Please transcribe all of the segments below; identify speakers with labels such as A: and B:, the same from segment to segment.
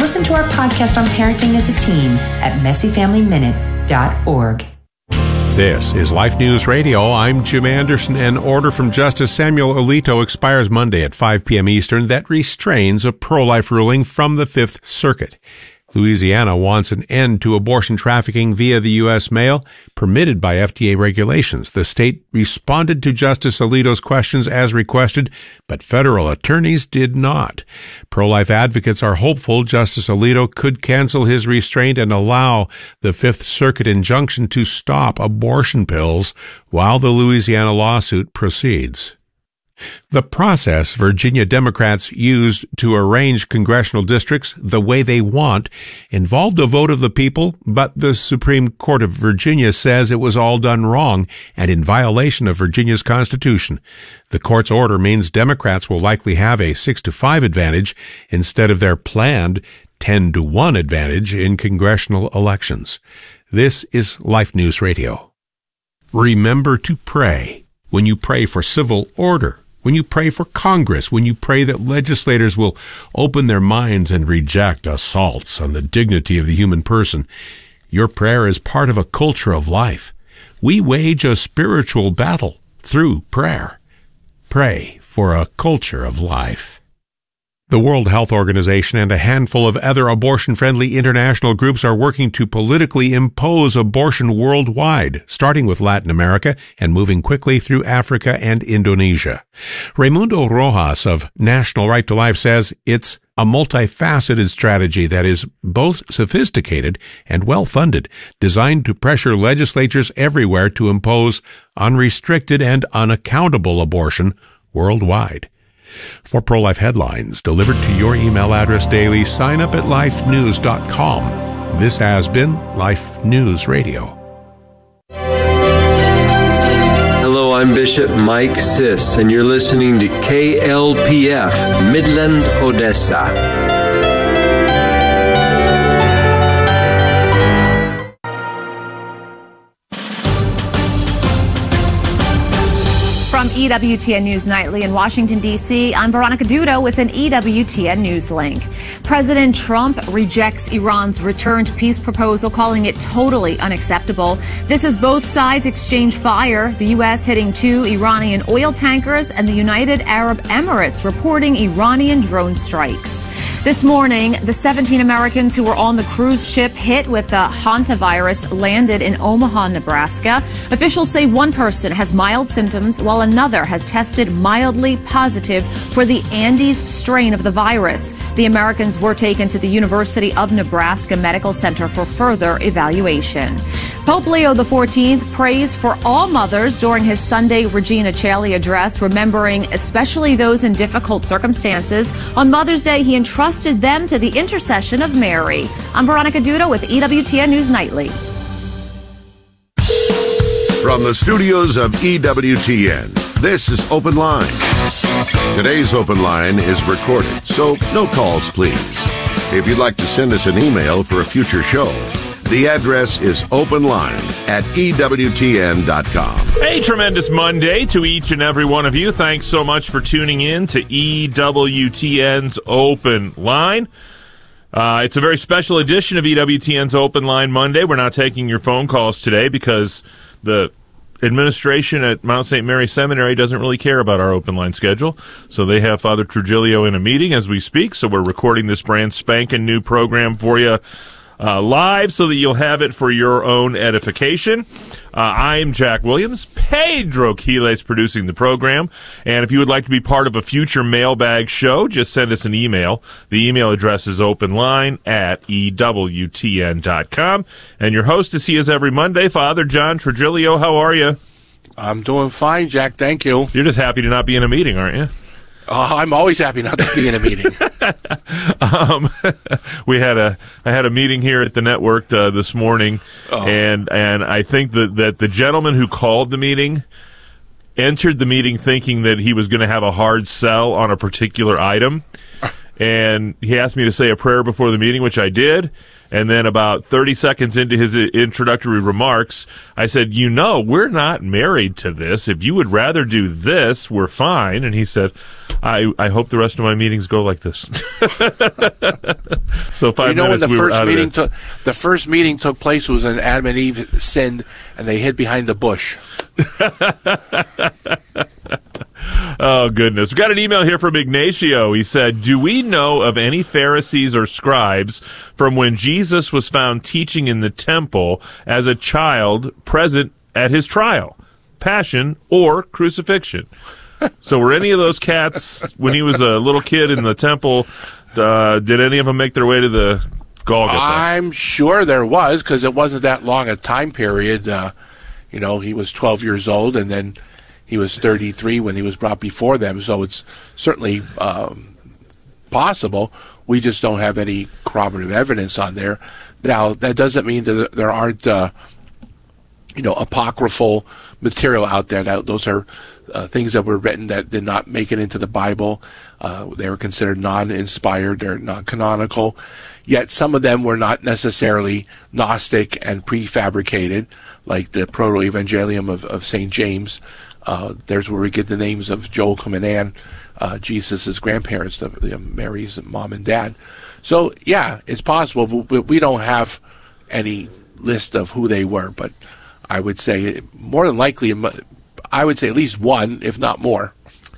A: listen to our podcast on parenting as a team at messyfamilyminute.org.
B: This is Life News Radio. I'm Jim Anderson. An order from Justice Samuel Alito expires Monday at 5 p.m. Eastern that restrains a pro-life ruling from the Fifth Circuit. Louisiana wants an end to abortion trafficking via the U.S. mail, permitted by FDA regulations. The state responded to Justice Alito's questions as requested, but federal attorneys did not. Pro-life advocates are hopeful Justice Alito could cancel his restraint and allow the Fifth Circuit injunction to stop abortion pills while the Louisiana lawsuit proceeds. The process Virginia Democrats used to arrange congressional districts the way they want involved a vote of the people, but the Supreme Court of Virginia says it was all done wrong and in violation of Virginia's Constitution. The court's order means Democrats will likely have a 6-5 advantage instead of their planned 10-1 advantage in congressional elections. This is Life News Radio. Remember to pray when you pray for civil order, when you pray for Congress, when you pray that legislators will open their minds and reject assaults on the dignity of the human person. Your prayer is part of a culture of life. We wage a spiritual battle through prayer. Pray for a culture of life. The World Health Organization and a handful of other abortion-friendly international groups are working to politically impose abortion worldwide, starting with Latin America and moving quickly through Africa and Indonesia. Raimundo Rojas of National Right to Life says it's a multifaceted strategy that is both sophisticated and well-funded, designed to pressure legislatures everywhere to impose unrestricted and unaccountable abortion worldwide. For pro-life headlines delivered to your email address daily, sign up at lifenews.com. This has been Life News Radio.
C: Hello, I'm Bishop Mike Siss, and you're listening to KLPF, Midland, Odessa.
D: From EWTN News Nightly in Washington, D.C., I'm Veronica Dudo with an EWTN News link. President Trump rejects Iran's return to peace proposal, calling it totally unacceptable. This as both sides exchange fire, the U.S. hitting 2 Iranian oil tankers and the United Arab Emirates reporting Iranian drone strikes. This morning, the 17 Americans who were on the cruise ship hit with the hantavirus landed in Omaha, Nebraska. Officials say one person has mild symptoms while another has tested mildly positive for the Andes strain of the virus. The Americans were taken to the University of Nebraska Medical Center for further evaluation. Pope Leo XIV prays for all mothers during his Sunday Regina Coeli address, remembering especially those in difficult circumstances. On Mother's Day, he entrusted them to the intercession of Mary. I'm Veronica Dudo with EWTN News Nightly.
E: From the studios of EWTN, this is Open Line. Today's Open Line is recorded, so no calls, please. If you'd like to send us an email for a future show, the address is openline@EWTN.com.
F: A tremendous Monday to each and every one of you. Thanks so much for tuning in to EWTN's Open Line. It's a very special edition of EWTN's Open Line Monday. We're not taking your phone calls today because the administration at Mount St. Mary Seminary doesn't really care about our open line schedule. So they have Father Trujillo in a meeting as we speak. So we're recording this brand spanking new program for you live so that you'll have it for your own edification. I'm Jack Williams. Pedro Quiles producing the program. And if you would like to be part of a future mailbag show, just send us an email. The email address is openline@EWTN.com. And your host is he is every Monday, Father John Trujillo. How are you?
G: I'm doing fine, Jack. Thank you.
F: You're just happy to not be in a meeting, aren't you?
G: I'm always happy not to be in a meeting.
F: I had a meeting here at the network this morning, and I think that the gentleman who called the meeting entered the meeting thinking that he was going to have a hard sell on a particular item, and he asked me to say a prayer before the meeting, which I did. And then about 30 seconds into his introductory remarks, I said, we're not married to this. If you would rather do this, we're fine. And he said, I hope the rest of my meetings go like this. So 5 minutes,
G: when
F: we were out of there.
G: The first meeting took place was when Adam and Eve sinned, and they hid behind the bush.
F: Oh, goodness. We got an email here from Ignacio. He said, do we know of any Pharisees or scribes from when Jesus was found teaching in the temple as a child present at his trial, passion, or crucifixion? So were any of those cats, when he was a little kid in the temple, did any of them make their way to the Golgotha?
G: I'm sure there was, because it wasn't that long a time period. He was 12 years old, and then he was 33 when he was brought before them, so it's certainly possible. We just don't have any corroborative evidence on there. Now, that doesn't mean that there aren't, apocryphal material out there. Those are things that were written that did not make it into the Bible. They were considered non-inspired or non-canonical. Yet some of them were not necessarily Gnostic and prefabricated, like the Proto-Evangelium of St. James. There's where we get the names of Joachim and Anne, Jesus' grandparents, Mary's mom and dad. So, yeah, it's possible, but we don't have any list of who they were. But I would say more than likely, I would say at least one, if not more.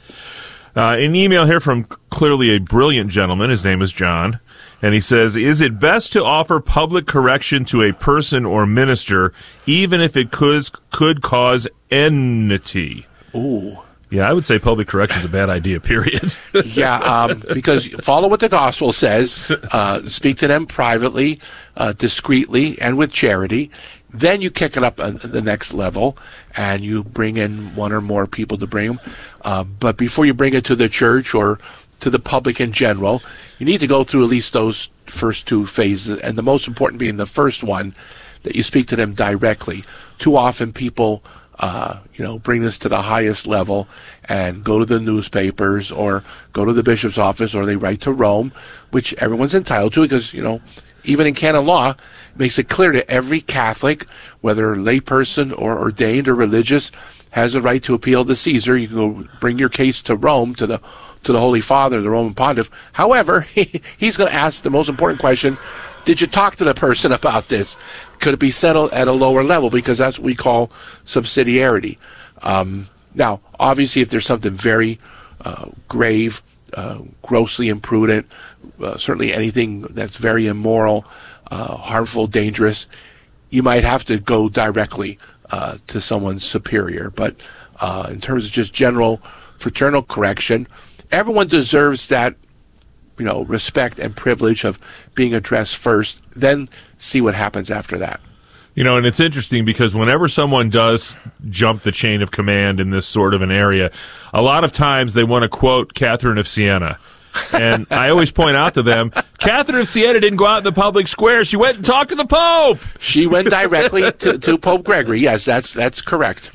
F: An email here from clearly a brilliant gentleman. His name is John. And he says, is it best to offer public correction to a person or minister, even if it could cause enmity?
G: Ooh.
F: Yeah, I would say public correction is a bad idea, period.
G: Yeah, because follow what the gospel says. Speak to them privately, discreetly, and with charity. Then you kick it up the next level, and you bring in one or more people to bring them. But before you bring it to the church or to the public in general, you need to go through at least those first two phases, and the most important being the first one, that you speak to them directly. Too often people, bring this to the highest level and go to the newspapers or go to the bishop's office, or they write to Rome, which everyone's entitled to, because, even in canon law, it makes it clear to every Catholic, whether layperson or ordained or religious, has a right to appeal to Caesar. You can go bring your case to Rome, to the Holy Father, the Roman Pontiff. However, he's going to ask the most important question: did you talk to the person about this? Could it be settled at a lower level? Because that's what we call subsidiarity. Now, obviously, if there's something very grave, grossly imprudent, certainly anything that's very immoral, harmful, dangerous, you might have to go directly to someone's superior. But in terms of just general fraternal correction, everyone deserves that, respect and privilege of being addressed first, then see what happens after that.
F: And it's interesting because whenever someone does jump the chain of command in this sort of an area, a lot of times they want to quote Catherine of Siena. And I always point out to them, Catherine of Siena didn't go out in the public square. She went and talked to the Pope.
G: She went directly to Pope Gregory. Yes, that's correct.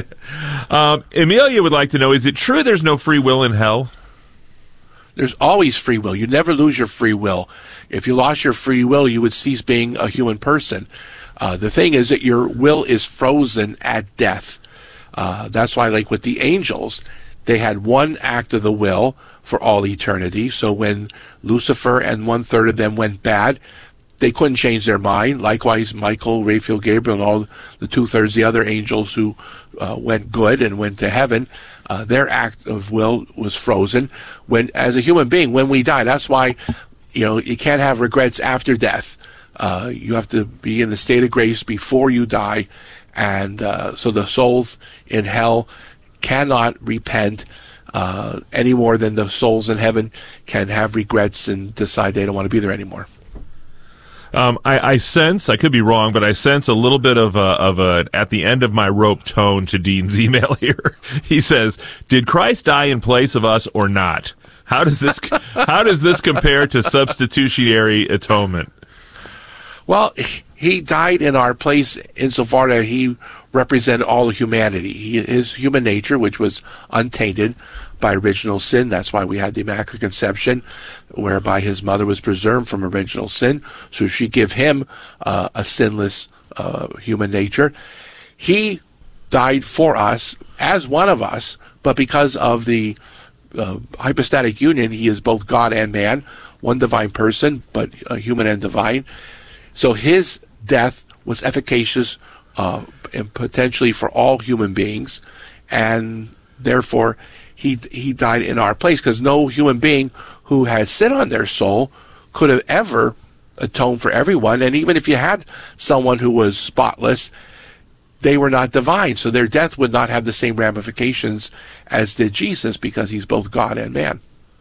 F: Amelia would like to know, is it true there's no free will in hell?
G: There's always free will. You never lose your free will. If you lost your free will, you would cease being a human person. The thing is that your will is frozen at death. That's why, like with the angels, they had one act of the will for all eternity. So when Lucifer and 1/3 of them went bad, they couldn't change their mind. Likewise, Michael, Raphael, Gabriel, and all the 2/3 the other angels who went good and went to heaven, their act of will was frozen. When, as a human being, when we die, that's why you can't have regrets after death. You have to be in the state of grace before you die, and so the souls in hell cannot repent any more than the souls in heaven can have regrets and decide they don't want to be there anymore.
F: I sense, I could be wrong, but I sense a little bit of a at the end of my rope tone to Dean's email here. He says, "Did Christ die in place of us or not? How does this compare to substitutionary atonement?"
G: Well, he died in our place insofar that he represented all of humanity. His human nature, which was untainted by original sin. That's why we had the Immaculate Conception, whereby his mother was preserved from original sin. So she gave him a sinless human nature. He died for us as one of us, but because of the hypostatic union, he is both God and man, one divine person, but human and divine. So his death was efficacious and potentially for all human beings, and therefore he died in our place, because no human being who has sin on their soul could have ever atoned for everyone. And even if you had someone who was spotless, they were not divine, so their death would not have the same ramifications as did Jesus, because he's both God and man.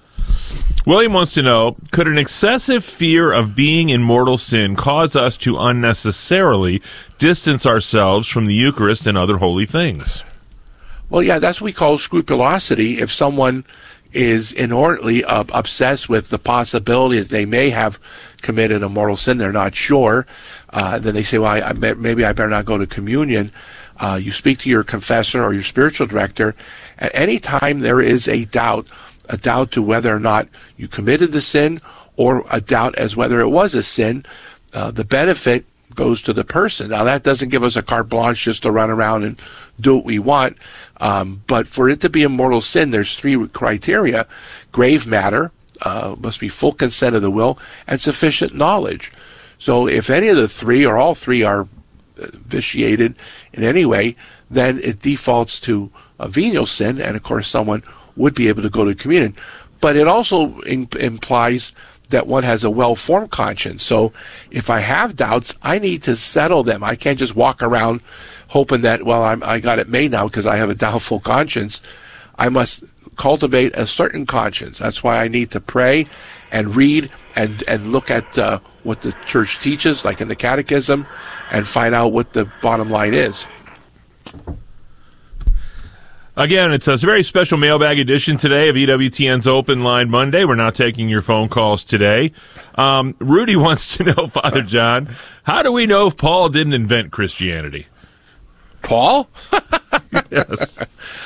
F: William wants to know, could an excessive fear of being in mortal sin cause us to unnecessarily distance ourselves from the Eucharist and other holy things?
G: Well, yeah, that's what we call scrupulosity. If someone is inordinately obsessed with the possibility that they may have committed a mortal sin, they're not sure, then they say, well, maybe I better not go to communion. You speak to your confessor or your spiritual director. At any time there is a doubt to whether or not you committed the sin, or a doubt as whether it was a sin, the benefit goes to the person. Now, that doesn't give us a carte blanche just to run around and do what we want, but for it to be a mortal sin, there's 3 criteria: grave matter, must be full consent of the will, and sufficient knowledge. So if any of the 3 or all 3 are vitiated in any way, then it defaults to a venial sin, and of course someone would be able to go to communion. But it also implies that one has a well-formed conscience. So if I have doubts, I need to settle them. I can't just walk around hoping that, well, I got it made now because I have a doubtful conscience. I must cultivate a certain conscience. That's why I need to pray and read and look at what the church teaches, like in the catechism, and find out what the bottom line is.
F: Again, it's a very special mailbag edition today of EWTN's Open Line Monday. We're not taking your phone calls today. Rudy wants to know, Father John, how do we know if Paul didn't invent Christianity?
G: Paul?
F: Yes.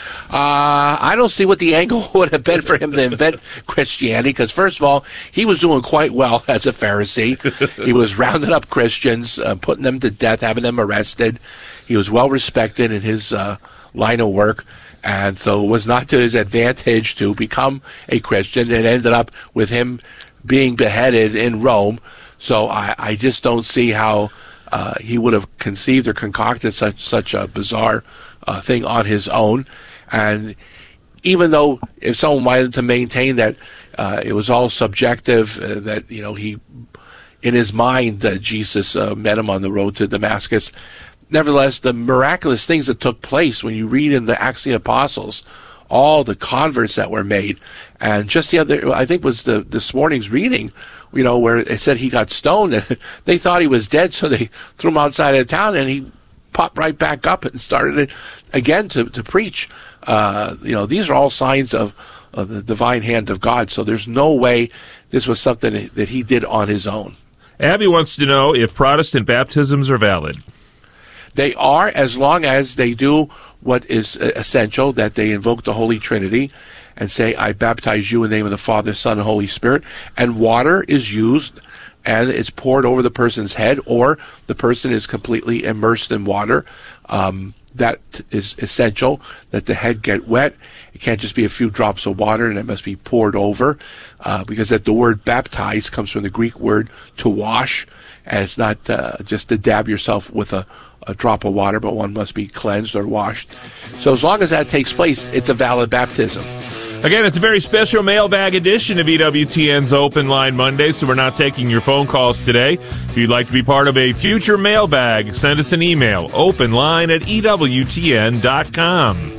G: I don't see what the angle would have been for him to invent Christianity, because first of all, he was doing quite well as a Pharisee. He was rounding up Christians, putting them to death, having them arrested. He was well respected in his line of work. And so it was not to his advantage to become a Christian. It ended up with him being beheaded in Rome. So I just don't see how he would have conceived or concocted such a bizarre thing on his own. And even though if someone wanted to maintain that it was all subjective, that he, in his mind, that Jesus met him on the road to Damascus, nevertheless, the miraculous things that took place when you read in the Acts of the Apostles, all the converts that were made, and just the other, I think was this morning's reading, where it said he got stoned, and they thought he was dead, so they threw him outside of town, and he popped right back up and started it again to preach. These are all signs of the divine hand of God, so there's no way this was something that he did on his own.
F: Abby wants to know if Protestant baptisms are valid.
G: They are, as long as they do what is essential, that they invoke the Holy Trinity and say, I baptize you in the name of the Father, Son, and Holy Spirit. And water is used and it's poured over the person's head, or the person is completely immersed in water. That is essential, that the head get wet. It can't just be a few drops of water, and it must be poured over, because the word baptize comes from the Greek word to wash, and it's not just to dab yourself with a drop of water, but one must be cleansed or washed. So as long as that takes place, it's a valid baptism.
F: Again, it's a very special mailbag edition of EWTN's Open Line Monday, so we're not taking your phone calls today. If you'd like to be part of a future mailbag, send us an email, openline@EWTN.com.